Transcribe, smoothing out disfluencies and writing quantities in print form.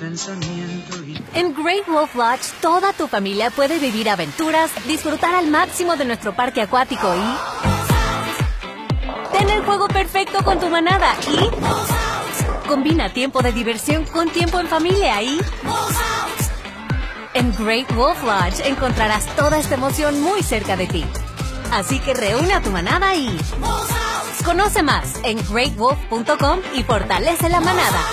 En Great Wolf Lodge, toda tu familia puede vivir aventuras, disfrutar al máximo de nuestro parque acuático y ten el juego perfecto con tu manada y combina tiempo de diversión con tiempo en familia y en Great Wolf Lodge encontrarás toda esta emoción muy cerca de ti. Así que reúne a tu manada y conoce más en greatwolf.com y fortalece la manada.